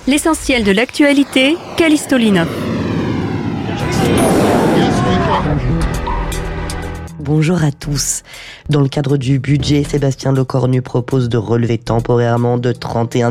L'essentiel de l'actualité, Callisto Lino. Bonjour à tous. Dans le cadre du budget, Sébastien Lecornu propose de relever temporairement de 31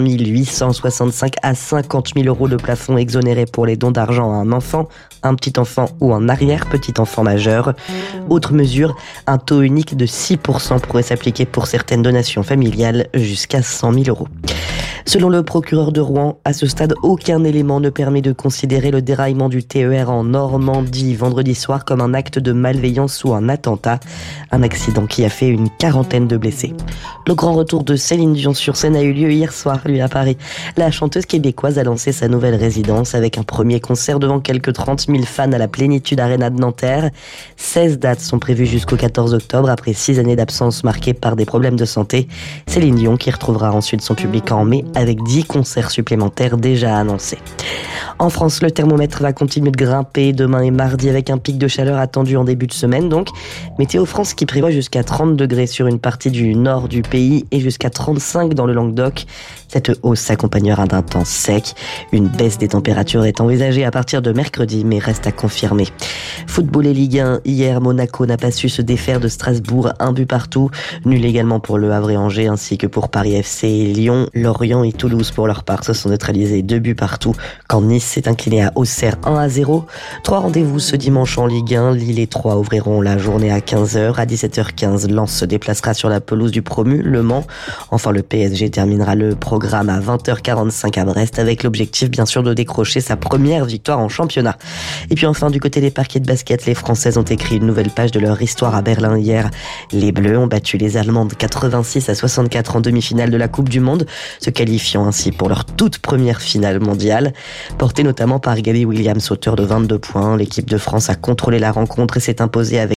865 à 50 000 euros le plafond exonéré pour les dons d'argent à un enfant, un petit enfant ou un arrière-petit enfant majeur. Autre mesure, un taux unique de 6% pourrait s'appliquer pour certaines donations familiales jusqu'à 100 000 euros. Selon le procureur de Rouen, à ce stade, aucun élément ne permet de considérer le déraillement du TER en Normandie vendredi soir comme un acte de malveillance ou un attentat. Un accident qui a fait une quarantaine de blessés. Le grand retour de Céline Dion sur scène a eu lieu hier soir, lui, à Paris. La chanteuse québécoise a lancé sa nouvelle résidence avec un premier concert devant quelques 30 000 fans à la Plénitude Arena de Nanterre. 16 dates sont prévues jusqu'au 14 octobre après 6 années d'absence marquées par des problèmes de santé. Céline Dion qui retrouvera ensuite son public en mai avec 10 concerts supplémentaires déjà annoncés. En France, le thermomètre va continuer de grimper demain et mardi avec un pic de chaleur attendu en début de semaine. Donc, Météo France qui prévoit jusqu'à 30 degrés sur une partie du nord du pays et jusqu'à 35 dans le Languedoc. Cette hausse s'accompagnera d'un temps sec. Une baisse des températures est envisagée à partir de mercredi, mais reste à confirmer. Football et Ligue 1. Hier, Monaco n'a pas su se défaire de Strasbourg, 1 but partout. Nul également pour Le Havre et Angers, ainsi que pour Paris FC et Lyon. Lorient et Toulouse, pour leur part, se sont neutralisés 2 buts partout, quand Nice s'est incliné à Auxerre 1-0. 3 rendez-vous ce dimanche en Ligue 1. Lille et Troyes ouvriront la journée à 15h. À 17h15, Lens se déplacera sur la pelouse du promu, Le Mans. Enfin, le PSG terminera le programme à 20h45 à Brest, avec l'objectif bien sûr de décrocher sa première victoire en championnat. Et puis enfin, du côté des parquets de basket, les Françaises ont écrit une nouvelle page de leur histoire à Berlin hier. Les Bleus ont battu les Allemandes 86-64 en demi-finale de la Coupe du Monde, se qualifiant ainsi pour leur toute première finale mondiale. Portée notamment par Gabby Williams, auteur de 22 points, l'équipe de France a contrôlé la rencontre et s'est imposée avec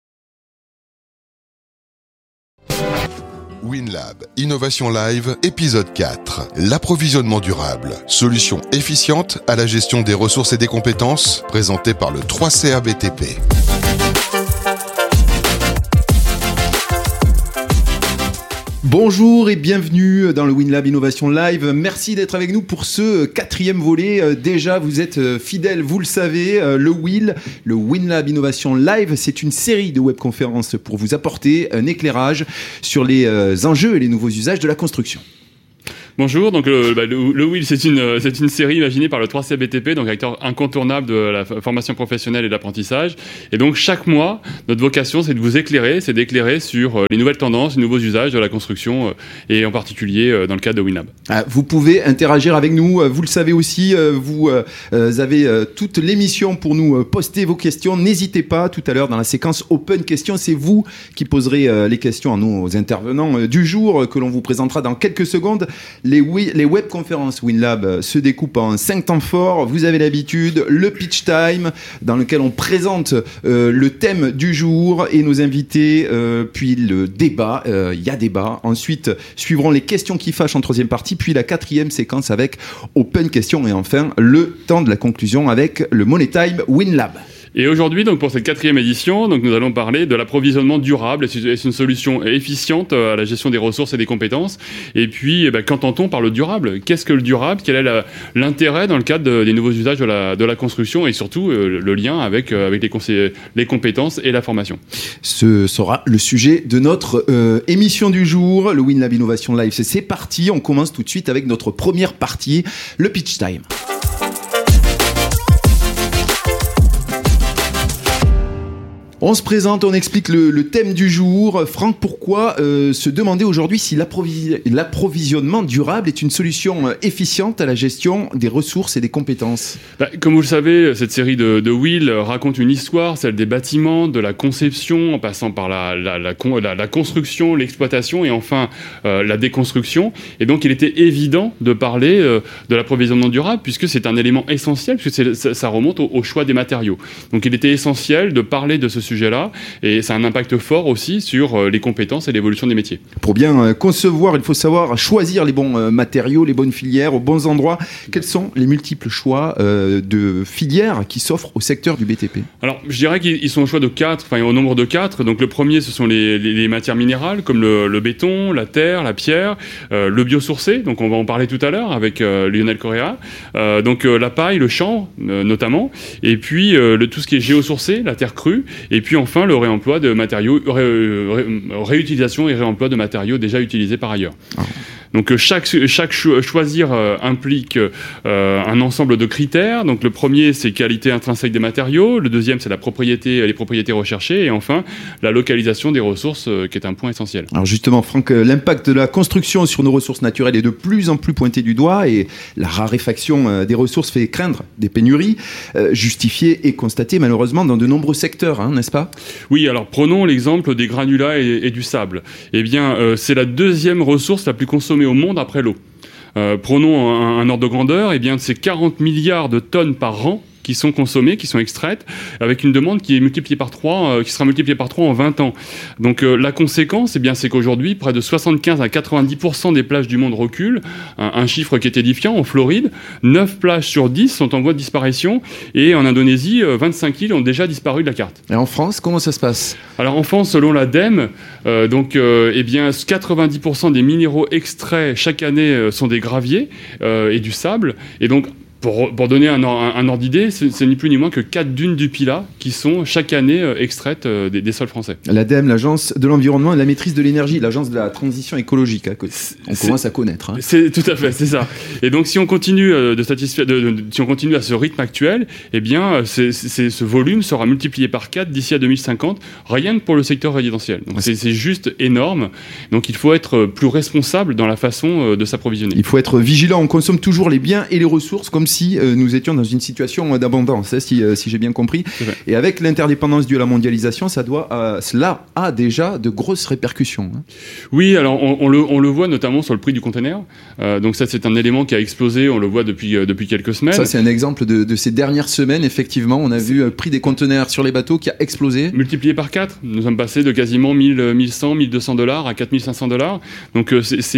WinLab, Innovation Live, épisode 4. L'approvisionnement durable. Solution efficiente à la gestion des ressources et des compétences, présentée par le 3CABTP. Bonjour et bienvenue dans le WinLab Innovation Live. Merci d'être avec nous pour ce 4e volet. Déjà, vous êtes fidèles, vous le savez. Le WinLab Innovation Live, c'est une série de webconférences pour vous apporter un éclairage sur les enjeux et les nouveaux usages de la construction. Bonjour, donc le WIL, c'est une série imaginée par le 3CABTP, donc acteur incontournable de la formation professionnelle et de l'apprentissage. Et donc chaque mois, notre vocation, c'est de vous éclairer, c'est d'éclairer sur les nouvelles tendances, les nouveaux usages de la construction, et en particulier dans le cadre de WinLab. Vous pouvez interagir avec nous, vous le savez aussi, vous avez toute l'émission pour nous poster vos questions. N'hésitez pas, tout à l'heure dans la séquence Open Questions, c'est vous qui poserez les questions à nos intervenants du jour, que l'on vous présentera dans quelques secondes. Les webconférences WinLab se découpent en 5 temps forts. Vous avez l'habitude, le pitch time, dans lequel on présente le thème du jour et nos invités, puis le débat. Il y a débat. Ensuite, suivront les questions qui fâchent en 3e partie, puis la 4e séquence avec Open Questions et enfin le temps de la conclusion avec le Money Time WinLab. Et aujourd'hui, donc pour cette 4e édition, donc nous allons parler de l'approvisionnement durable. Est-ce une solution efficiente à la gestion des ressources et des compétences? Et puis, qu'entend-on par le durable? Qu'est-ce que le durable? Quel est l'intérêt dans le cadre des nouveaux usages de la construction et surtout le lien avec les compétences et la formation? Ce sera le sujet de notre émission du jour, le WinLab Innovation Live. C'est parti, on commence tout de suite avec notre première partie, le pitch time. On se présente, on explique le thème du jour. Franck, pourquoi se demander aujourd'hui si l'approvisionnement durable est une solution efficiente à la gestion des ressources et des compétences? Comme vous le savez, cette série de WIL raconte une histoire, celle des bâtiments, de la conception, en passant par la construction, l'exploitation et enfin la déconstruction. Et donc il était évident de parler de l'approvisionnement durable puisque c'est un élément essentiel, puisque ça remonte au choix des matériaux. Donc il était essentiel de parler de ce sujet sujet-là, et ça a un impact fort aussi sur les compétences et l'évolution des métiers. Pour bien concevoir, il faut savoir choisir les bons matériaux, les bonnes filières, aux bons endroits. Quels sont les multiples choix de filières qui s'offrent au secteur du BTP ? Alors, je dirais qu'ils sont au nombre de 4. Donc, le premier, ce sont les matières minérales, comme le béton, la terre, la pierre, le biosourcé, donc on va en parler tout à l'heure avec Lionel Correa, donc la paille, le chanvre notamment, et puis tout ce qui est géosourcé, la terre crue, et puis enfin le réemploi de matériaux, réutilisation et réemploi de matériaux déjà utilisés par ailleurs. Donc chaque choisir implique un ensemble de critères. Donc le premier, c'est qualité intrinsèque des matériaux. Le deuxième, c'est les propriétés recherchées. Et enfin, la localisation des ressources, qui est un point essentiel. Alors justement, Franck, l'impact de la construction sur nos ressources naturelles est de plus en plus pointé du doigt et la raréfaction des ressources fait craindre des pénuries, justifiées et constatées malheureusement dans de nombreux secteurs, n'est-ce pas ? Oui, alors prenons l'exemple des granulats et du sable. Eh bien, c'est la deuxième ressource la plus consommée au monde après l'eau. Prenons un ordre de grandeur, eh bien, c'est 40 milliards de tonnes par an qui sont consommées, qui sont extraites, avec une demande qui est multipliée par 3, qui sera multipliée par 3 en 20 ans. Donc la conséquence, eh bien, c'est qu'aujourd'hui, près de 75 à 90% des plages du monde reculent. Un chiffre qui est édifiant, en Floride, 9 plages sur 10 sont en voie de disparition, et en Indonésie, 25 îles ont déjà disparu de la carte. Et en France, comment ça se passe ? Alors en France, selon l'ADEME, eh bien, 90% des minéraux extraits chaque année sont des graviers et du sable, et donc pour donner un ordre d'idée, c'est ni plus ni moins que 4 dunes du Pilat qui sont chaque année extraites des sols français. L'ADEME, l'Agence de l'environnement et de la maîtrise de l'énergie, l'Agence de la transition écologique, on commence à connaître. C'est tout à fait, c'est ça. Et donc si on continue si on continue à ce rythme actuel, eh bien ce volume sera multiplié par 4 d'ici à 2050, rien que pour le secteur résidentiel. Donc c'est juste énorme. Donc il faut être plus responsable dans la façon de s'approvisionner. Il faut être vigilant. On consomme toujours les biens et les ressources comme si nous étions dans une situation d'abondance, si j'ai bien compris. Et avec l'interdépendance due à la mondialisation, cela a déjà de grosses répercussions. Oui, alors on le voit notamment sur le prix du conteneur. Donc ça, c'est un élément qui a explosé, on le voit depuis quelques semaines. Ça, c'est un exemple de ces dernières semaines, effectivement. On a vu le prix des conteneurs sur les bateaux qui a explosé. Multiplié par 4. Nous sommes passés de quasiment 1100, $1,200 à $4,500. Donc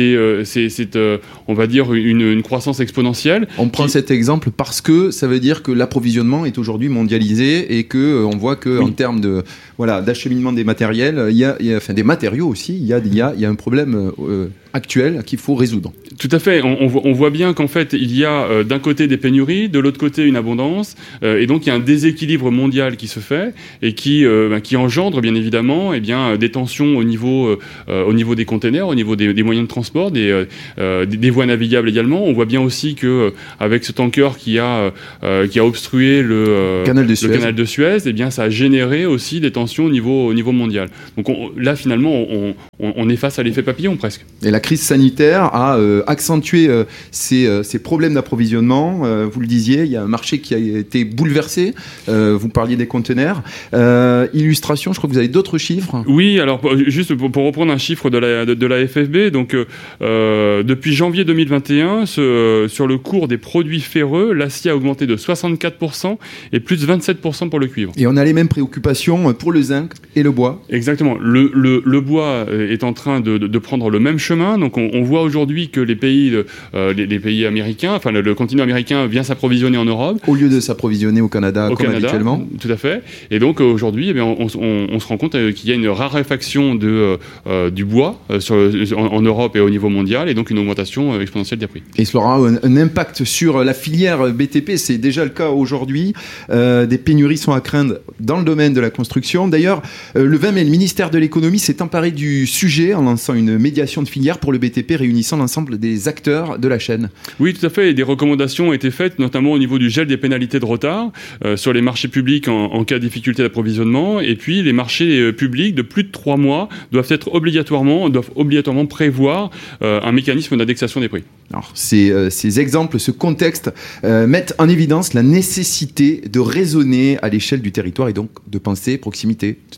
c'est on va dire, une croissance exponentielle. On prend cet exemple parce que ça veut dire que l'approvisionnement est aujourd'hui mondialisé et que on voit que en termes de d'acheminement des matériels, il y a des matériaux aussi, il y a un problème actuel qu'il faut résoudre. Tout à fait. On voit bien qu'en fait il y a d'un côté des pénuries, de l'autre côté une abondance, et donc il y a un déséquilibre mondial qui se fait et qui engendre bien évidemment des tensions au niveau des containers, au niveau des moyens de transport, des voies navigables également. On voit bien aussi que avec ce tanker qui a obstrué le canal de Suez, eh bien ça a généré aussi des tensions au niveau mondial. Donc là finalement on est face à l'effet papillon presque. Et la crise sanitaire a accentué ces problèmes d'approvisionnement. Vous le disiez, il y a un marché qui a été bouleversé. Vous parliez des conteneurs. Illustration, je crois que vous avez d'autres chiffres. Oui, alors juste pour reprendre un chiffre de la FFB, donc depuis janvier 2021, sur le cours des produits ferreux, l'acier a augmenté de 64% et plus de 27% pour le cuivre. Et on a les mêmes préoccupations pour le zinc et le bois. Exactement. Le bois est en train de prendre le même chemin. Donc on voit aujourd'hui que les pays américains, enfin le continent américain vient s'approvisionner en Europe. Au lieu de s'approvisionner au Canada habituellement. Tout à fait. Et donc aujourd'hui, on se rend compte qu'il y a une raréfaction du bois en Europe et au niveau mondial, et donc une augmentation exponentielle des prix. Et cela aura un impact sur la filière BTP, c'est déjà le cas aujourd'hui. Des pénuries sont à craindre dans le domaine de la construction. D'ailleurs, le 20 mai, le ministère de l'économie s'est emparé du sujet en lançant une médiation de filière pour le BTP réunissant l'ensemble des acteurs de la chaîne. Oui, tout à fait. Et des recommandations ont été faites, notamment au niveau du gel des pénalités de retard sur les marchés publics en cas de difficulté d'approvisionnement. Et puis, les marchés publics de plus de 3 mois doivent obligatoirement prévoir un mécanisme d'indexation des prix. Alors, ces exemples, ce contexte mettent en évidence la nécessité de raisonner à l'échelle du territoire et donc de penser proximité. Tout à fait.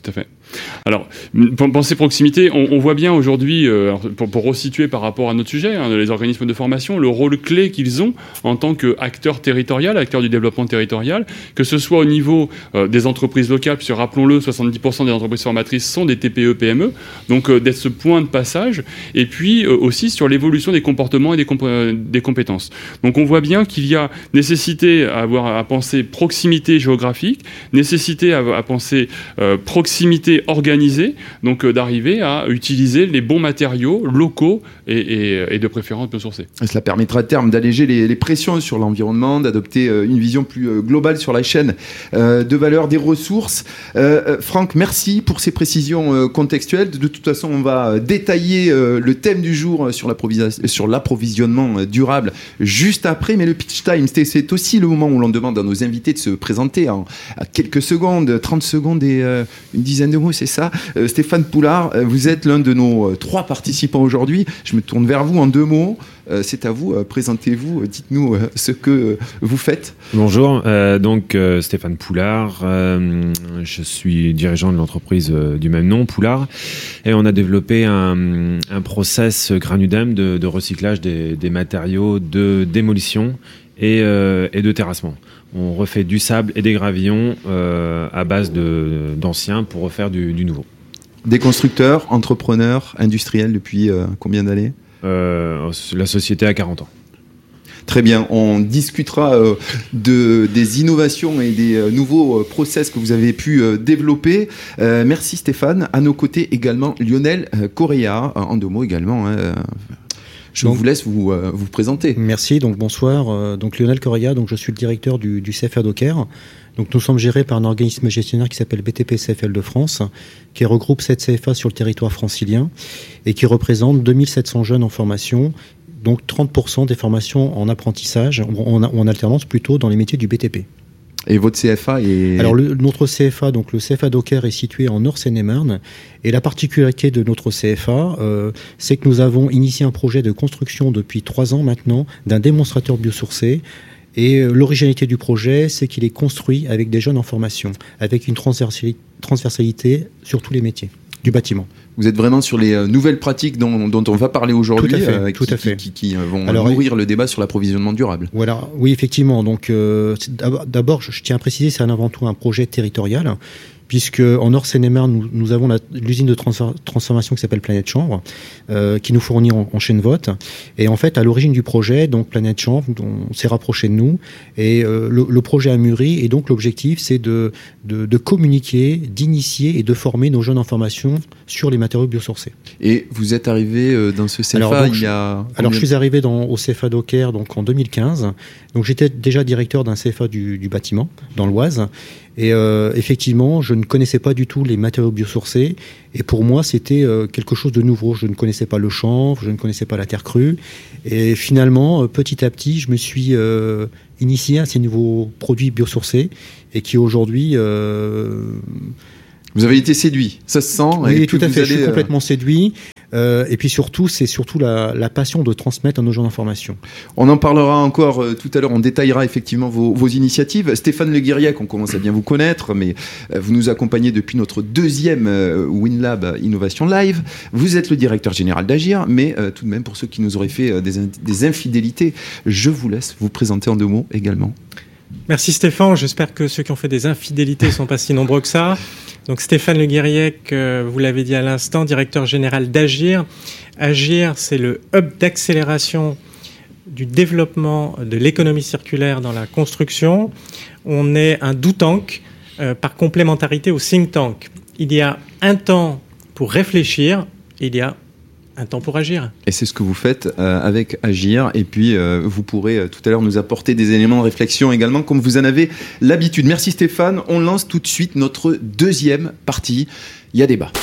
Alors, penser proximité, on voit bien aujourd'hui, pour resituer par rapport à notre sujet, les organismes de formation, le rôle clé qu'ils ont en tant qu'acteurs territoriaux, acteurs du développement territorial, que ce soit au niveau des entreprises locales, puisque rappelons-le, 70% des entreprises formatrices sont des TPE, PME, donc d'être ce point de passage, et puis aussi sur l'évolution des comportements et des compétences. Donc on voit bien qu'il y a nécessité à penser proximité géographique, nécessité à penser proximité organisée, donc d'arriver à utiliser les bons matériaux locaux et de préférence biosourcés. Cela permettra à terme d'alléger les pressions sur l'environnement, d'adopter une vision plus globale sur la chaîne de valeur des ressources. Franck, merci pour ces précisions contextuelles. De toute façon, on va détailler le thème du jour sur l'approvisionnement durable juste après, mais le pitch time, c'est aussi le moment où l'on demande à nos invités de se présenter à quelques secondes, 30 secondes et une dizaine de mots, c'est ça. Stéphane Poulard, vous êtes l'un de nos 3 participants aujourd'hui. Je me tourne vers vous en 2 mots. C'est à vous, présentez-vous, dites-nous ce que vous faites. Bonjour, Stéphane Poulard, je suis dirigeant de l'entreprise du même nom, Poulard, et on a développé un process Granudem de recyclage des matériaux de démolition et de terrassement. On refait du sable et des gravillons à base d'anciens pour refaire du nouveau. Des constructeurs, entrepreneurs, industriels depuis combien d'années ? La société a 40 ans. Très bien, on discutera des innovations et des nouveaux process que vous avez pu développer. Merci Stéphane. À nos côtés également Lionel Correa, en 2 mots également. Je vous laisse vous présenter. Merci, donc bonsoir. Donc Lionel Correa, donc je suis le directeur du CFA Docker. Donc nous sommes gérés par un organisme gestionnaire qui s'appelle BTP CFL de France, qui regroupe 7 CFA sur le territoire francilien et qui représente 2700 jeunes en formation, donc 30% des formations en apprentissage, ou en alternance plutôt dans les métiers du BTP. Et votre CFA est... Alors notre CFA, donc le CFA Docker est situé en Nord-Seine-et-Marne, et la particularité de notre CFA, c'est que nous avons initié un projet de construction depuis 3 ans maintenant d'un démonstrateur biosourcé. Et l'originalité du projet, c'est qu'il est construit avec des jeunes en formation, avec une transversalité sur tous les métiers du bâtiment. Vous êtes vraiment sur les nouvelles pratiques dont on va parler aujourd'hui, qui vont nourrir le débat sur l'approvisionnement durable. Voilà, oui, effectivement. Donc, d'abord, je tiens à préciser, c'est avant tout un projet territorial, puisque en Nord-Seine-et-Marne, nous avons l'usine de transformation qui s'appelle Planète Chanvre, qui nous fournit en chaîne vote. Et en fait, à l'origine du projet, donc Planète Chanvre, on s'est rapproché de nous, et le projet a mûri, et donc l'objectif, c'est de communiquer, d'initier et de former nos jeunes en formation sur les matériaux biosourcés. Et vous êtes arrivé dans ce CFA Alors, je suis arrivé au CFA Docker donc en 2015. Donc, j'étais déjà directeur d'un CFA du bâtiment, dans l'Oise. Et effectivement, je ne connaissais pas du tout les matériaux biosourcés. Et pour moi, c'était quelque chose de nouveau. Je ne connaissais pas le chanvre, je ne connaissais pas la terre crue. Et finalement, petit à petit, je me suis initié à ces nouveaux produits biosourcés et qui aujourd'hui... Vous avez été séduit, ça se sent. Oui, tout à fait, je suis complètement séduit. Et puis surtout, c'est surtout la passion de transmettre à nos gens d'information. On en parlera encore tout à l'heure, on détaillera effectivement vos initiatives. Stéphane Le Guiriac, on commence à bien vous connaître, mais vous nous accompagnez depuis notre 2e WinLab Innovation Live. Vous êtes le directeur général d'Agir, mais tout de même, pour ceux qui nous auraient fait des infidélités, je vous laisse vous présenter en 2 mots également. Merci Stéphane, j'espère que ceux qui ont fait des infidélités ne sont pas si nombreux que ça. Donc Stéphane Le Guiriac, vous l'avez dit à l'instant, directeur général d'Agir. Agir, c'est le hub d'accélération du développement de l'économie circulaire dans la construction. On est un do tank par complémentarité au think tank. Il y a un temps pour réfléchir, il y a un temps pour agir. Et c'est ce que vous faites avec Agir. Et puis, vous pourrez tout à l'heure nous apporter des éléments de réflexion également, comme vous en avez l'habitude. Merci Stéphane. On lance tout de suite notre 2e partie. Il y a débat.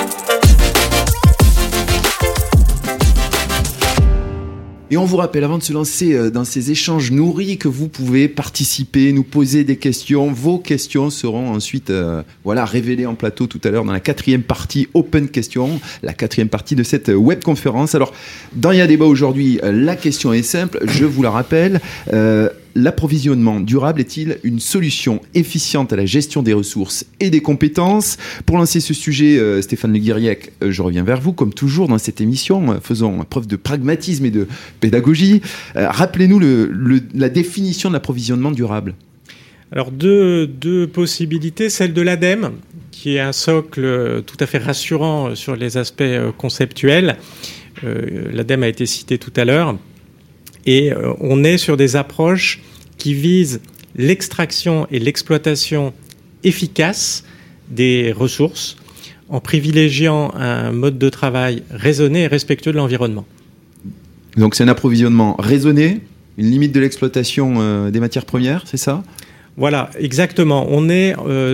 Et on vous rappelle, avant de se lancer dans ces échanges nourris, que vous pouvez participer, nous poser des questions. Vos questions seront ensuite révélées en plateau tout à l'heure dans la 4e partie Open Questions, la 4e partie de cette webconférence. Alors, dans Il y a débat aujourd'hui, la question est simple, je vous la rappelle. l'approvisionnement durable est-il une solution efficiente à la gestion des ressources et des compétences? Pour lancer ce sujet, Stéphane Le Guiriec, je reviens vers vous, comme toujours dans cette émission, faisons preuve de pragmatisme et de pédagogie. Rappelez-nous la définition de l'approvisionnement durable. Alors deux possibilités, celle de l'ADEME, qui est un socle tout à fait rassurant sur les aspects conceptuels. L'ADEME a été cité tout à l'heure. Et on est sur des approches qui visent l'extraction et l'exploitation efficace des ressources en privilégiant un mode de travail raisonné et respectueux de l'environnement. Donc c'est un approvisionnement raisonné, une limite de l'exploitation des matières premières, c'est ça ? Voilà, exactement. On est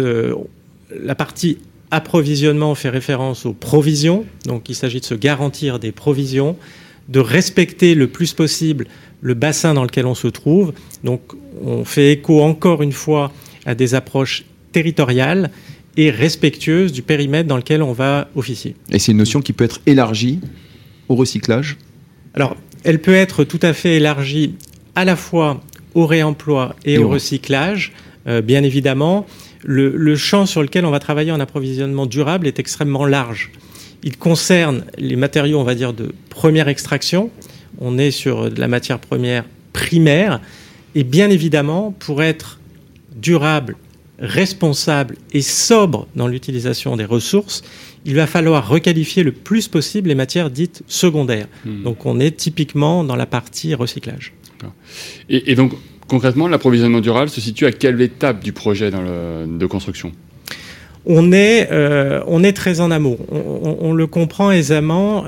la partie approvisionnement fait référence aux provisions, donc il s'agit de se garantir des provisions, de respecter le plus possible le bassin dans lequel on se trouve. Donc on fait écho encore une fois à des approches territoriales et respectueuses du périmètre dans lequel on va officier. Et c'est une notion qui peut être élargie au recyclage ? Alors, elle peut être tout à fait élargie à la fois au réemploi et au recyclage. Bien évidemment, le champ sur lequel on va travailler en approvisionnement durable est extrêmement large. Il concerne les matériaux, on va dire, de première extraction. On est sur de la matière première primaire. Et bien évidemment, pour être durable, responsable et sobre dans l'utilisation des ressources, il va falloir requalifier le plus possible les matières dites secondaires. Donc on est typiquement dans la partie recyclage. Et donc, concrètement, l'approvisionnement durable se situe à quelle étape du projet de construction ? On est très en amont. On le comprend aisément.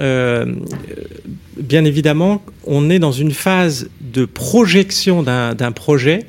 Bien évidemment, on est dans une phase de projection d'un projet.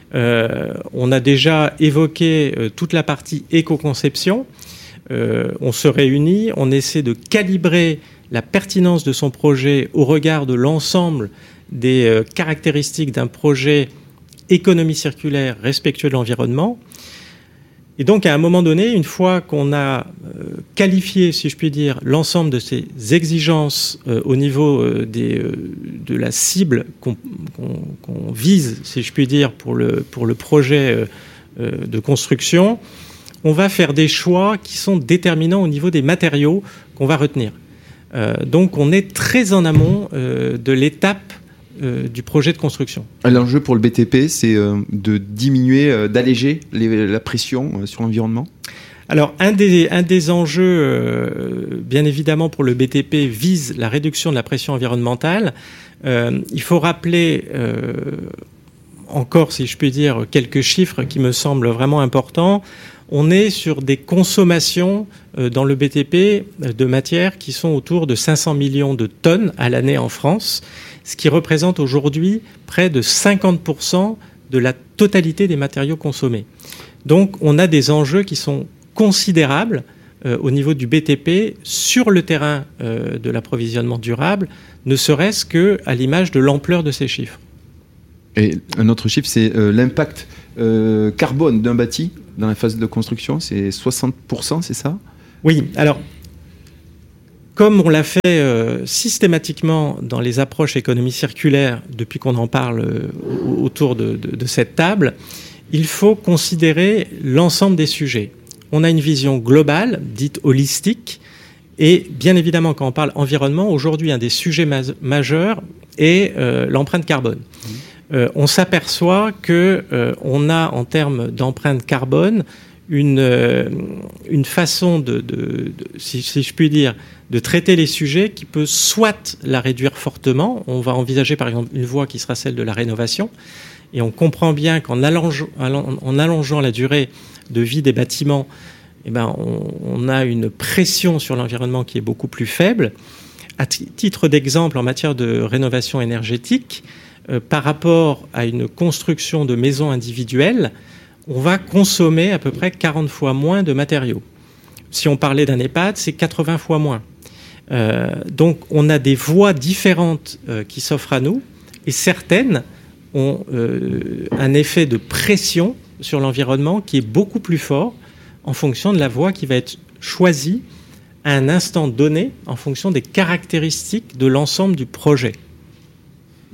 On a déjà évoqué toute la partie éco-conception. On se réunit, on essaie de calibrer la pertinence de son projet au regard de l'ensemble des caractéristiques d'un projet économie circulaire respectueux de l'environnement. Et donc, à un moment donné, une fois qu'on a qualifié, si je puis dire, l'ensemble de ces exigences au niveau de la cible qu'on vise, si je puis dire, pour le projet de construction, on va faire des choix qui sont déterminants au niveau des matériaux qu'on va retenir. Donc, on est très en amont de l'étape du projet de construction. L'enjeu pour le BTP, c'est de diminuer, d'alléger la pression sur l'environnement ? Alors, un des enjeux, bien évidemment, pour le BTP, vise la réduction de la pression environnementale. Il faut rappeler, encore, si je puis dire, quelques chiffres qui me semblent vraiment importants. On est sur des consommations dans le BTP de matières qui sont autour de 500 millions de tonnes à l'année en France, ce qui représente aujourd'hui près de 50% de la totalité des matériaux consommés. Donc on a des enjeux qui sont considérables au niveau du BTP sur le terrain de l'approvisionnement durable, ne serait-ce qu'à l'image de l'ampleur de ces chiffres. Et un autre chiffre, c'est l'impact carbone d'un bâti dans la phase de construction, c'est 60%, c'est ça ? Oui, alors, comme on l'a fait systématiquement dans les approches économie circulaire depuis qu'on en parle autour de cette table, il faut considérer l'ensemble des sujets. On a une vision globale, dite holistique, et bien évidemment, quand on parle environnement, aujourd'hui, un des sujets majeurs est l'empreinte carbone. On s'aperçoit qu'on a, en termes d'empreinte carbone, une façon si je puis dire, de traiter les sujets qui peut soit la réduire fortement. On va envisager par exemple une voie qui sera celle de la rénovation, et on comprend bien qu'en allongeant la durée de vie des bâtiments, on a une pression sur l'environnement qui est beaucoup plus faible. À titre d'exemple, en matière de rénovation énergétique, par rapport à une construction de maisons individuelles, on va consommer à peu près 40 fois moins de matériaux. Si on parlait d'un EHPAD, c'est 80 fois moins. Donc on a des voies différentes qui s'offrent à nous, et certaines ont un effet de pression sur l'environnement qui est beaucoup plus fort en fonction de la voie qui va être choisie à un instant donné en fonction des caractéristiques de l'ensemble du projet.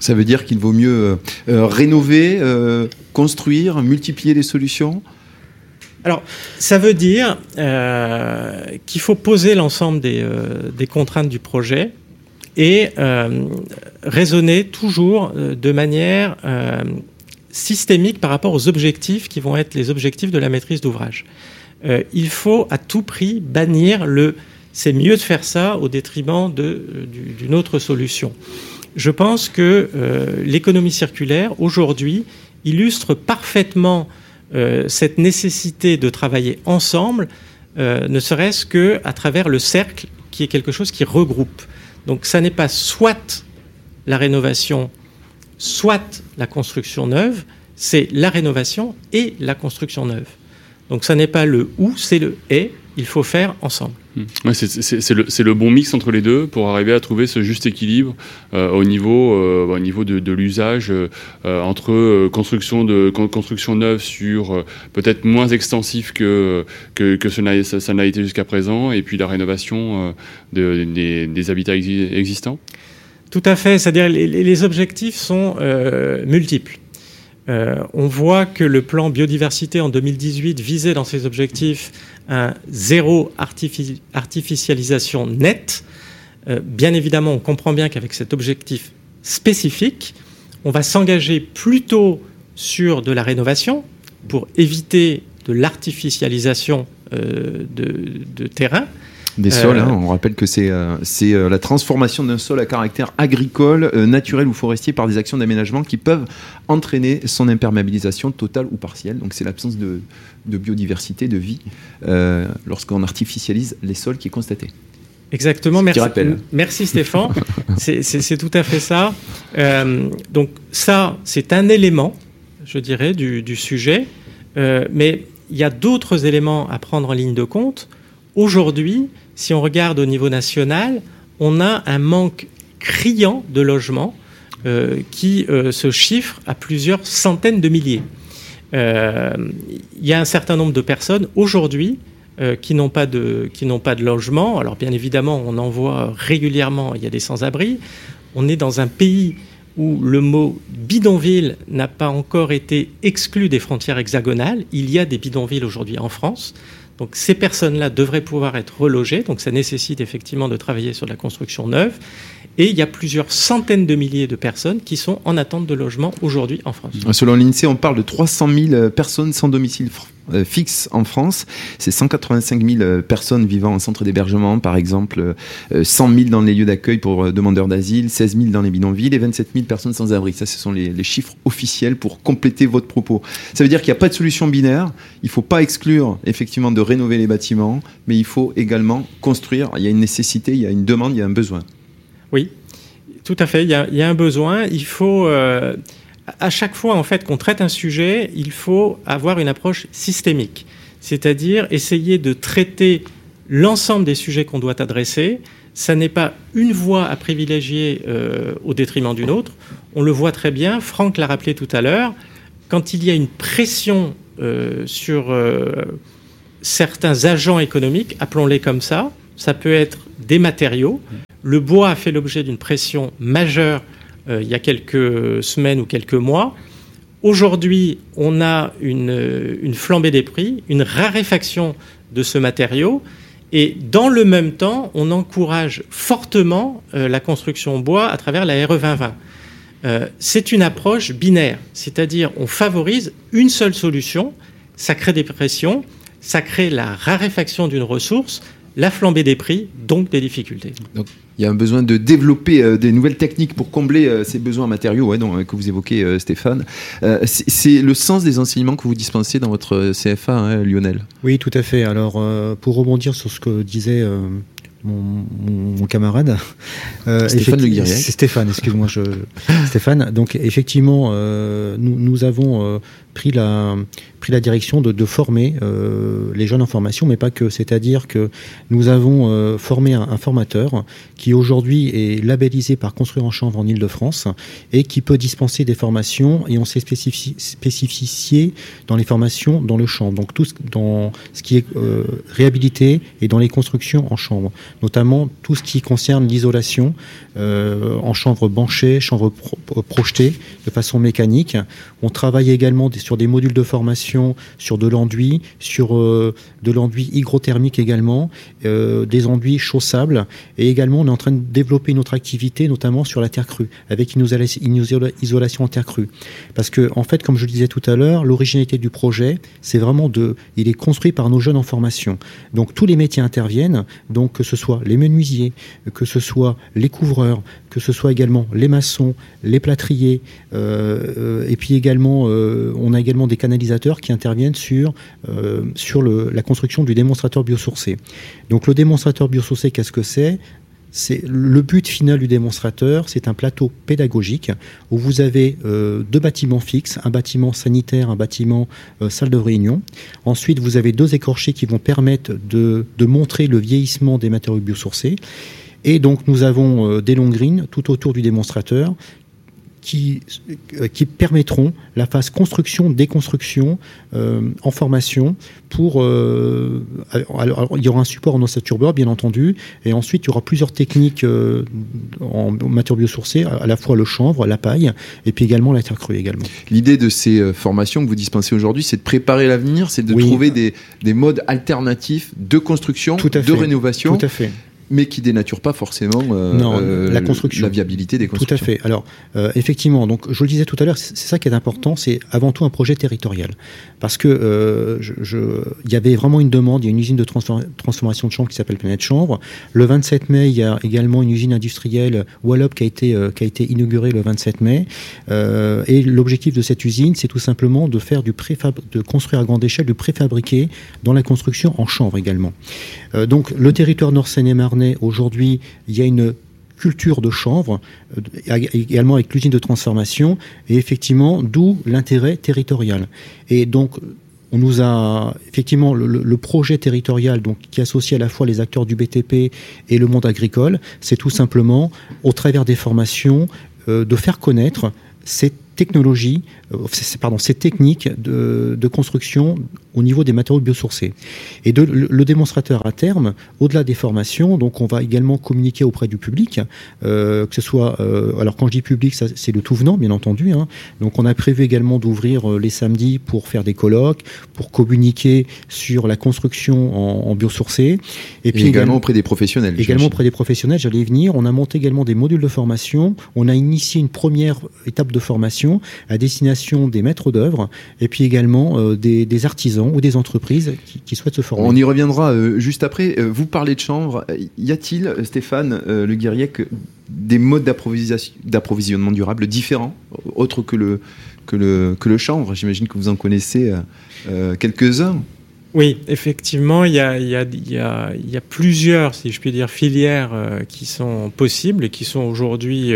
Ça veut dire qu'il vaut mieux rénover, construire, multiplier les solutions ? Alors, ça veut dire qu'il faut poser l'ensemble des contraintes du projet et raisonner toujours de manière systémique par rapport aux objectifs qui vont être les objectifs de la maîtrise d'ouvrage. Il faut à tout prix bannir c'est mieux de faire ça au détriment d'une autre solution. Je pense que l'économie circulaire, aujourd'hui, illustre parfaitement cette nécessité de travailler ensemble, ne serait-ce qu'à travers le cercle, qui est quelque chose qui regroupe. Donc ça n'est pas soit la rénovation, soit la construction neuve, c'est la rénovation et la construction neuve. Donc ça n'est pas le ou, c'est le et, il faut faire ensemble. Ouais, c'est le bon mix entre les deux pour arriver à trouver ce juste équilibre au niveau de l'usage entre construction neuve sur peut-être moins extensif que ça n'a été jusqu'à présent, et puis la rénovation des habitats existants. Tout à fait, c'est-à-dire les objectifs sont multiples. On voit que le plan biodiversité en 2018 visait dans ses objectifs un zéro artificialisation nette. Bien évidemment, on comprend bien qu'avec cet objectif spécifique, on va s'engager plutôt sur de la rénovation pour éviter de l'artificialisation de terrain. Des sols, on rappelle que c'est la transformation d'un sol à caractère agricole, naturel ou forestier par des actions d'aménagement qui peuvent entraîner son imperméabilisation totale ou partielle. Donc c'est l'absence de biodiversité, de vie, lorsqu'on artificialise les sols qui est constaté. Exactement, merci Stéphane, c'est tout à fait ça. Donc ça, c'est un élément, je dirais, du sujet, mais il y a d'autres éléments à prendre en ligne de compte. Aujourd'hui, si on regarde au niveau national, on a un manque criant de logements qui se chiffre à plusieurs centaines de milliers. Il y a un certain nombre de personnes aujourd'hui qui n'ont pas de logement. Alors bien évidemment, on en voit régulièrement, il y a des sans-abri. On est dans un pays où le mot bidonville n'a pas encore été exclu des frontières hexagonales. Il y a des bidonvilles aujourd'hui en France. Donc ces personnes-là devraient pouvoir être relogées, donc ça nécessite effectivement de travailler sur la construction neuve. Et il y a plusieurs centaines de milliers de personnes qui sont en attente de logement aujourd'hui en France. Selon l'INSEE, on parle de 300 000 personnes sans domicile fixe en France. C'est 185 000 personnes vivant en centre d'hébergement, par exemple, 100 000 dans les lieux d'accueil pour demandeurs d'asile, 16 000 dans les bidonvilles et 27 000 personnes sans abri. Ça, ce sont les chiffres officiels pour compléter votre propos. Ça veut dire qu'il n'y a pas de solution binaire. Il ne faut pas exclure, effectivement, de rénover les bâtiments, mais il faut également construire. Il y a une nécessité, il y a une demande, il y a un besoin. Oui, tout à fait. Il y a un besoin. Il faut... à chaque fois en fait qu'on traite un sujet, il faut avoir une approche systémique, c'est-à-dire essayer de traiter l'ensemble des sujets qu'on doit adresser. Ça n'est pas une voie à privilégier au détriment d'une autre. On le voit très bien, Franck l'a rappelé tout à l'heure, quand il y a une pression sur certains agents économiques, appelons-les comme ça peut être des matériaux. Le bois a fait l'objet d'une pression majeure il y a quelques semaines ou quelques mois. Aujourd'hui, on a une flambée des prix, une raréfaction de ce matériau, et dans le même temps, on encourage fortement la construction bois à travers la RE 2020. C'est une approche binaire, c'est-à-dire on favorise une seule solution, ça crée des pressions, ça crée la raréfaction d'une ressource, la flambée des prix, donc des difficultés. Donc, il y a un besoin de développer des nouvelles techniques pour combler ces besoins matériaux que vous évoquez, Stéphane. C'est le sens des enseignements que vous dispensez dans votre CFA, Lionel. Oui, tout à fait. Alors, pour rebondir sur ce que disait mon camarade, Stéphane Le Guiriec. C'est Stéphane, excuse-moi, Stéphane. Donc, effectivement, nous avons pris la direction de former les jeunes en formation, mais pas que. C'est-à-dire que nous avons formé un formateur qui aujourd'hui est labellisé par Construire en Chanvre en Ile-de-France et qui peut dispenser des formations, et on s'est spécifié dans les formations dans le chanvre, donc tout dans ce qui est réhabilité et dans les constructions en chanvre. notamment tout ce qui concerne l'isolation en chanvre banchée, chanvre projetée de façon mécanique. On travaille également sur des modules de formation, sur de l'enduit, sur de l'enduit hygrothermique également, des enduits chaussables, et également on est en train de développer une autre activité, notamment sur la terre crue, avec une isolation en terre crue. Parce que, en fait, comme je le disais tout à l'heure, l'originalité du projet, c'est vraiment il est construit par nos jeunes en formation. Donc tous les métiers interviennent, donc que ce soit les menuisiers, que ce soit les couvreurs, que ce soit également les maçons, les plâtriers, et puis également, on a également des canalisateurs qui interviennent sur la construction du démonstrateur biosourcé. Donc le démonstrateur biosourcé, qu'est-ce que c'est ? C'est le but final du démonstrateur, c'est un plateau pédagogique où vous avez 2 bâtiments fixes, un bâtiment sanitaire, un bâtiment salle de réunion. Ensuite, vous avez 2 écorchés qui vont permettre de montrer le vieillissement des matériaux biosourcés. Et donc, nous avons des longs greens tout autour du démonstrateur qui permettront la phase construction-déconstruction en formation pour... alors, il y aura un support en ossature beurre, bien entendu, et ensuite, il y aura plusieurs techniques en matériaux biosourcés, à la fois le chanvre, la paille, et puis également la terre crue également. L'idée de ces formations que vous dispensez aujourd'hui, c'est de préparer l'avenir, c'est de trouver des modes alternatifs de construction, de rénovation. Tout à fait. Mais qui dénature pas forcément la construction, la viabilité des constructions. Tout à fait. Alors, effectivement, donc je le disais tout à l'heure, c'est ça qui est important, c'est avant tout un projet territorial. Parce que il y avait vraiment une demande, il y a une usine de transformation de chanvre qui s'appelle Planète Chanvre. Le 27 mai, il y a également une usine industrielle Wallop qui a été inaugurée le 27 mai. Et l'objectif de cette usine, c'est tout simplement de faire de construire à grande échelle du préfabriqué dans la construction en chanvre également. Donc, le territoire Nord-Seine-et-Marne, aujourd'hui, il y a une culture de chanvre, également avec l'usine de transformation, et effectivement, d'où l'intérêt territorial. Et donc, on nous a effectivement le projet territorial, donc qui associe à la fois les acteurs du BTP et le monde agricole, c'est tout simplement, au travers des formations, de faire connaître ces technologies, ces techniques de construction au niveau des matériaux biosourcés. Et le démonstrateur à terme, au-delà des formations, donc on va également communiquer auprès du public, que ce soit, alors quand je dis public, ça, c'est le tout venant, bien entendu, hein. Donc on a prévu également d'ouvrir les samedis pour faire des colloques, pour communiquer sur la construction en biosourcé. Et puis également auprès des professionnels. Également auprès des professionnels, j'allais y venir. On a monté également des modules de formation. On a initié une première étape de formation à destination des maîtres d'œuvre et puis également des artisans ou des entreprises qui souhaitent se former. On y reviendra juste après. Vous parlez de chanvre. Y a-t-il, Stéphane Le Guiriec, des modes d'approvisionnement durable différents, autres que le chanvre ? J'imagine que vous en connaissez quelques-uns. Oui, effectivement, il y a plusieurs, si je puis dire, filières qui sont possibles et qui sont aujourd'hui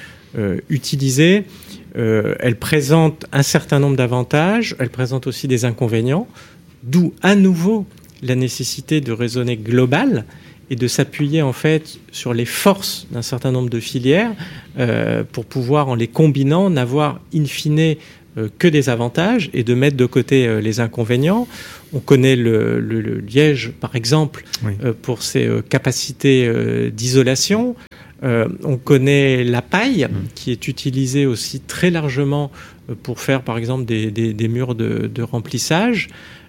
utilisées. Elle présente un certain nombre d'avantages, elle présente aussi des inconvénients, d'où à nouveau la nécessité de raisonner global et de s'appuyer en fait sur les forces d'un certain nombre de filières pour pouvoir, en les combinant, n'avoir in fine que des avantages et de mettre de côté les inconvénients. On connaît le liège, par exemple, pour ses capacités d'isolation. On connaît la paille, qui est utilisée aussi très largement pour faire, par exemple, des murs de remplissage.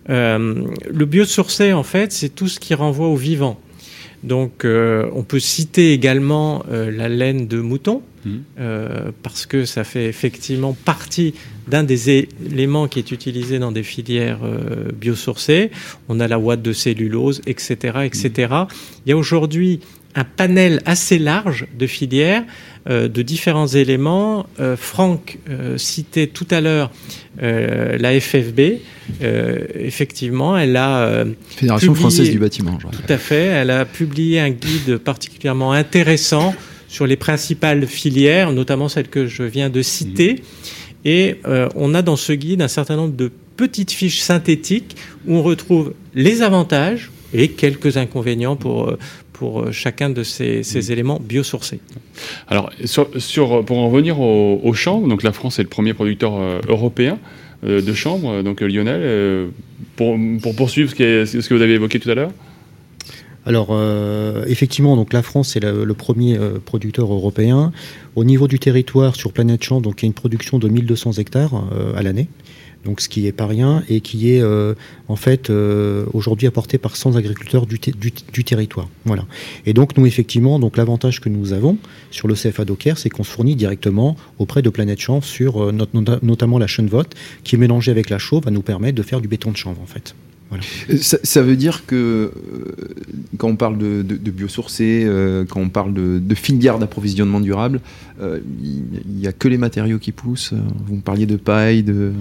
Le biosourcé, en fait, c'est tout ce qui renvoie au vivant. Donc, on peut citer également la laine de mouton, parce que ça fait effectivement partie d'un des éléments qui est utilisé dans des filières biosourcées. On a la ouate de cellulose, etc., etc. Il y a aujourd'hui un panel assez large de filières, de différents éléments. Franck citait tout à l'heure la FFB. Effectivement, elle a Fédération française du bâtiment. Tout à fait. Elle a publié un guide particulièrement intéressant sur les principales filières, notamment celle que je viens de citer. Et on a dans ce guide un certain nombre de petites fiches synthétiques où on retrouve les avantages et quelques inconvénients pour chacun de ces éléments biosourcés. Alors, pour en revenir au chanvre, donc la France est le premier producteur européen de chanvre, donc Lionel, pour poursuivre ce que vous avez évoqué tout à l'heure. Alors, effectivement, donc la France est le premier producteur européen. Au niveau du territoire, sur Planète Champ, donc il y a une production de 1200 hectares à l'année. Donc, ce qui est pas rien et qui est en fait aujourd'hui apporté par 100 agriculteurs du territoire. Voilà. Et donc nous effectivement, donc l'avantage que nous avons sur le CFA Docker, c'est qu'on se fournit directement auprès de Planète Chanvre sur notamment la Chenevotte, qui est mélangée avec la chaux, va nous permettre de faire du béton de chanvre en fait. Voilà. Ça veut dire que quand on parle de biosourcé, quand on parle de filière d'approvisionnement durable, il n'y a que les matériaux qui poussent. Vous me parliez de paille,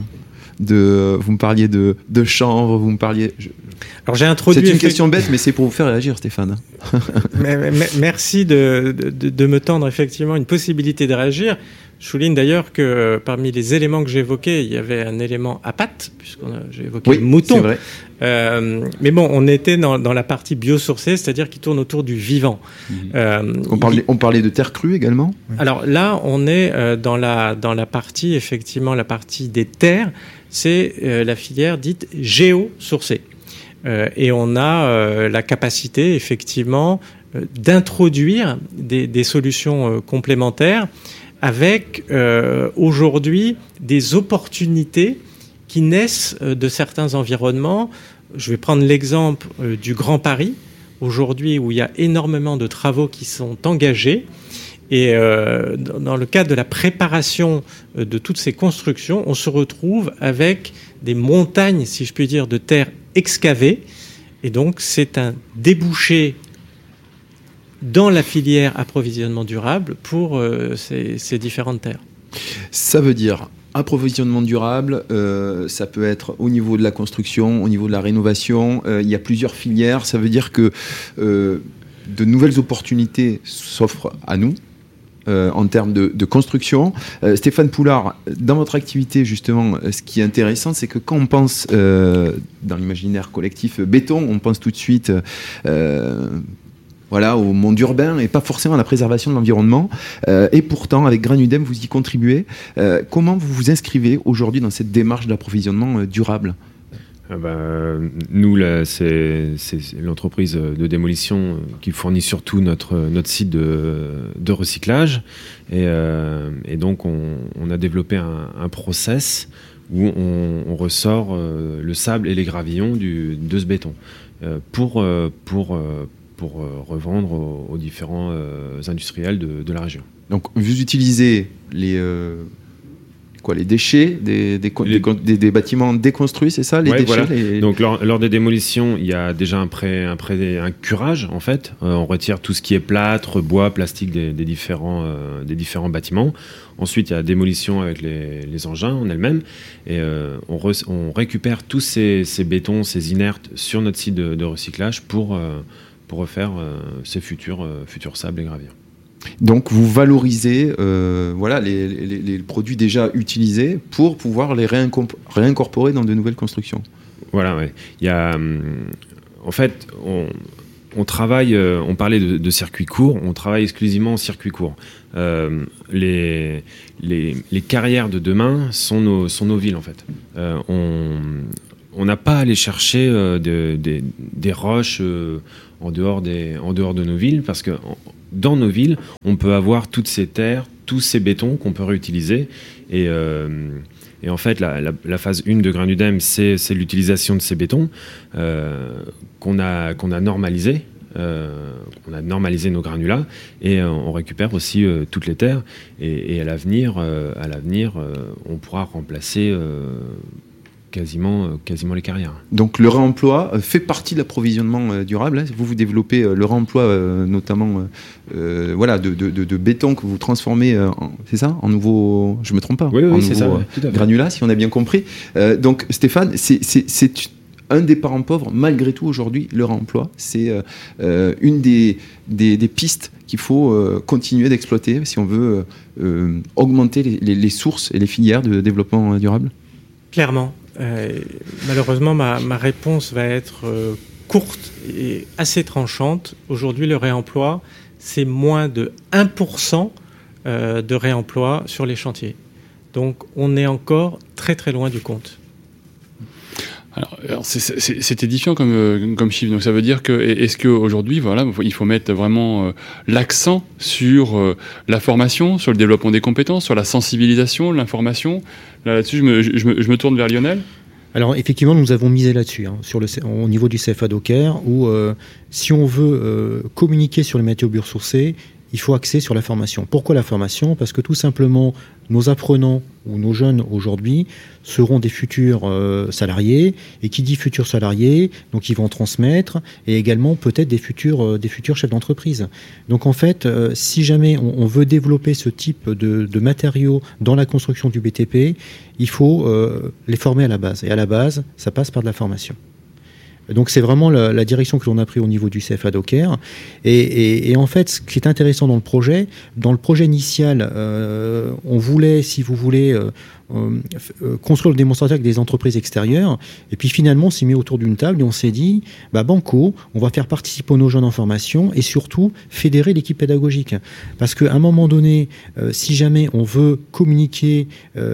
vous me parliez de chanvre, vous me parliez... Alors j'ai introduit... C'est une question bête, mais c'est pour vous faire réagir, Stéphane. Merci de me tendre effectivement une possibilité de réagir. Je souligne d'ailleurs que parmi les éléments que j'évoquais, il y avait un élément à pattes, j'ai évoqué le mouton. C'est vrai. Mais bon, on était dans la partie biosourcée, c'est-à-dire qui tourne autour du vivant. On parlait de terre crue également. Alors là, on est dans la partie, effectivement, la partie des terres, c'est la filière dite géosourcée. Et on a la capacité, effectivement, d'introduire des solutions complémentaires avec aujourd'hui des opportunités qui naissent de certains environnements. Je vais prendre l'exemple du Grand Paris, aujourd'hui où il y a énormément de travaux qui sont engagés. Et dans le cadre de la préparation de toutes ces constructions, on se retrouve avec des montagnes, si je puis dire, de terre excavées. Et donc, c'est un débouché dans la filière approvisionnement durable pour ces différentes terres. Ça veut dire approvisionnement durable, ça peut être au niveau de la construction, au niveau de la rénovation, il y a plusieurs filières, ça veut dire que de nouvelles opportunités s'offrent à nous en termes de construction. Stéphane Poulard, dans votre activité justement, ce qui est intéressant, c'est que quand on pense dans l'imaginaire collectif béton, on pense tout de suite au monde urbain et pas forcément à la préservation de l'environnement. Et pourtant, avec Granudem, vous y contribuez. Comment vous vous inscrivez aujourd'hui dans cette démarche d'approvisionnement durable ? Nous, là, c'est l'entreprise de démolition qui fournit surtout notre site de recyclage. Et donc, on a développé un process où on ressort le sable et les gravillons de ce béton pour revendre aux différents industriels de la région. Donc, vous utilisez les déchets des bâtiments déconstruits, c'est ça, les déchets, voilà. Donc lors des démolitions, il y a déjà un curage en fait. On retire tout ce qui est plâtre, bois, plastique des différents bâtiments. Ensuite, il y a la démolition avec les engins en elles-mêmes et on récupère tous ces bétons, ces inertes sur notre site de recyclage pour refaire ces futurs sables et gravillons. Donc vous valorisez les produits déjà utilisés pour pouvoir les réincorporer dans de nouvelles constructions. Voilà, ouais. Il y a, en fait, on travaille, on parlait de circuits courts, on travaille exclusivement en circuit court. Les carrières de demain sont nos villes en fait. On n'a pas à aller chercher des roches en dehors de nos villes parce que dans nos villes, on peut avoir toutes ces terres, tous ces bétons qu'on peut réutiliser. Et en fait, la phase 1 de Granudem, c'est l'utilisation de ces bétons qu'on a normalisé. On a normalisé nos granulats et on récupère aussi toutes les terres. Et à l'avenir, on pourra remplacer quasiment les carrières. Donc le réemploi fait partie de l'approvisionnement durable. Vous développez le réemploi notamment de béton que vous transformez c'est ça, en nouveau, je me trompe pas, oui, en c'est nouveau ça, granulat, si on a bien compris. Donc Stéphane, c'est un des parents pauvres malgré tout aujourd'hui, le réemploi. C'est une des pistes qu'il faut continuer d'exploiter si on veut augmenter les sources et les filières de développement durable. Clairement. Malheureusement, ma réponse va être courte et assez tranchante. Aujourd'hui, le réemploi, c'est moins de 1% de réemploi sur les chantiers. Donc, on est encore très très loin du compte. Alors c'est édifiant comme chiffre. Donc ça veut dire que est-ce qu'aujourd'hui, voilà, il faut mettre vraiment l'accent sur la formation, sur le développement des compétences, sur la sensibilisation, l'information. Là-dessus, je me tourne vers Lionel. Alors effectivement, nous avons misé là-dessus, au niveau du CFA Docker, où si on veut communiquer sur les métiers biosourcés, il faut axer sur la formation. Pourquoi la formation ? Parce que tout simplement, nos apprenants ou nos jeunes aujourd'hui seront des futurs salariés, et qui dit futurs salariés, donc ils vont transmettre, et également peut-être des futurs chefs d'entreprise. Donc en fait, si jamais on veut développer ce type de matériaux dans la construction du BTP, il faut les former à la base. Et à la base, ça passe par de la formation. Donc c'est vraiment la direction que l'on a pris au niveau du CFA Docker. Et en fait, ce qui est intéressant dans le projet initial, on voulait, si vous voulez, construire le démonstrateur avec des entreprises extérieures. Et puis finalement, on s'est mis autour d'une table et on s'est dit, banco, on va faire participer nos jeunes en formation et surtout fédérer l'équipe pédagogique. Parce qu'à un moment donné, si jamais on veut communiquer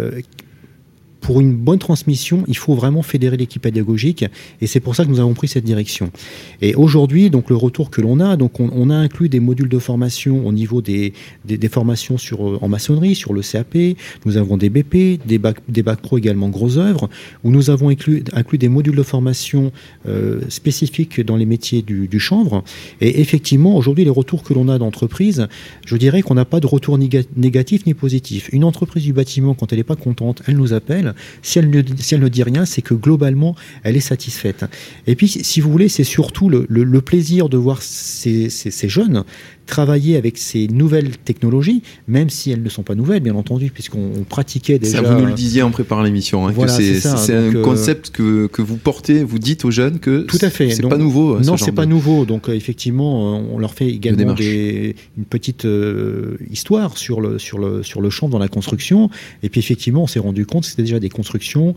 pour une bonne transmission, il faut vraiment fédérer l'équipe pédagogique, et c'est pour ça que nous avons pris cette direction. Et aujourd'hui, donc le retour que l'on a, donc on a inclus des modules de formation au niveau des formations en maçonnerie, sur le CAP. Nous avons des BP, des bacs pro également gros œuvres, où nous avons inclus des modules de formation spécifiques dans les métiers du chanvre. Et effectivement, aujourd'hui, les retours que l'on a d'entreprise, je dirais qu'on n'a pas de retour négatif ni positif. Une entreprise du bâtiment, quand elle n'est pas contente, elle nous appelle. Si elle ne dit rien, c'est que globalement, elle est satisfaite. Et puis, si vous voulez, c'est surtout le plaisir de voir ces jeunes travailler avec ces nouvelles technologies, même si elles ne sont pas nouvelles, bien entendu, puisqu'on pratiquait déjà... Ça, vous nous le disiez en préparant l'émission, voilà, que c'est un concept que vous portez, vous dites aux jeunes que tout à fait. C'est pas nouveau. Non, c'est pas nouveau. Donc effectivement, on leur fait également une petite histoire sur le champ dans la construction. Et puis effectivement, on s'est rendu compte que c'était déjà des constructions,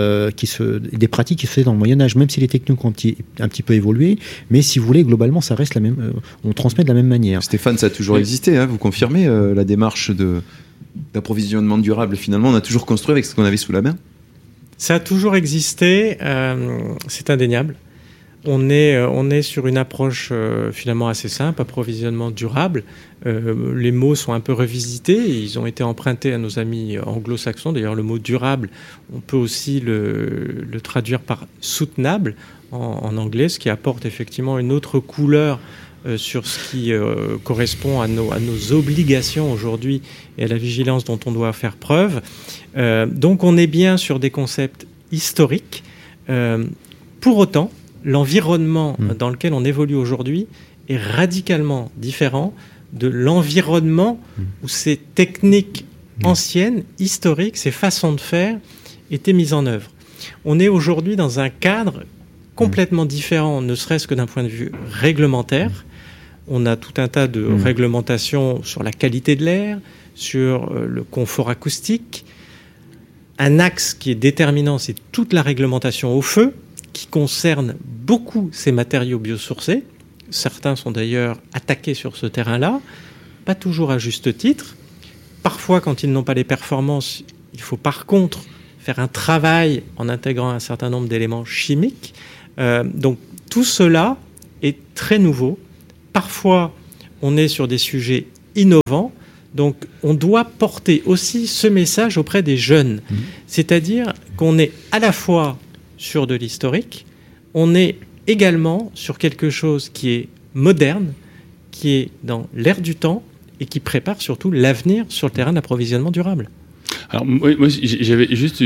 des pratiques qui se faisaient dans le Moyen-Âge, même si les techniques ont un petit peu évolué. Mais si vous voulez, globalement, ça reste la même. On transmet de la même manière. Stéphane, ça a toujours existé, vous confirmez la démarche d'approvisionnement durable. Finalement, on a toujours construit avec ce qu'on avait sous la main. Ça a toujours existé, c'est indéniable. On est sur une approche finalement assez simple, approvisionnement durable. Les mots sont un peu revisités, ils ont été empruntés à nos amis anglo-saxons. D'ailleurs, le mot durable, on peut aussi le traduire par soutenable en anglais, ce qui apporte effectivement une autre couleur sur ce qui correspond à nos obligations aujourd'hui et à la vigilance dont on doit faire preuve. Donc on est bien sur des concepts historiques. Pour autant, l'environnement dans lequel on évolue aujourd'hui est radicalement différent de l'environnement où ces techniques anciennes, historiques, ces façons de faire étaient mises en œuvre. On est aujourd'hui dans un cadre complètement différent, ne serait-ce que d'un point de vue réglementaire. On a tout un tas de réglementations sur la qualité de l'air, sur le confort acoustique. Un axe qui est déterminant, c'est toute la réglementation au feu, qui concerne beaucoup ces matériaux biosourcés. Certains sont d'ailleurs attaqués sur ce terrain-là, pas toujours à juste titre. Parfois, quand ils n'ont pas les performances, il faut par contre faire un travail en intégrant un certain nombre d'éléments chimiques. Donc tout cela est très nouveau. Parfois, on est sur des sujets innovants, donc on doit porter aussi ce message auprès des jeunes. C'est-à-dire qu'on est à la fois sur de l'historique, on est également sur quelque chose qui est moderne, qui est dans l'air du temps et qui prépare surtout l'avenir sur le terrain de l'approvisionnement durable. Alors moi j'avais juste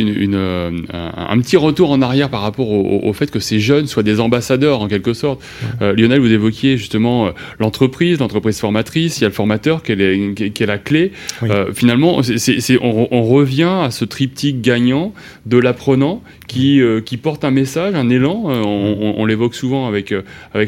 un petit retour en arrière par rapport au fait que ces jeunes soient des ambassadeurs en quelque sorte. Lionel, vous évoquiez justement l'entreprise formatrice, il y a le formateur qui est la clé. Oui. Finalement, on revient à ce triptyque gagnant de l'apprenant qui porte un message, un élan. On l'évoque souvent avec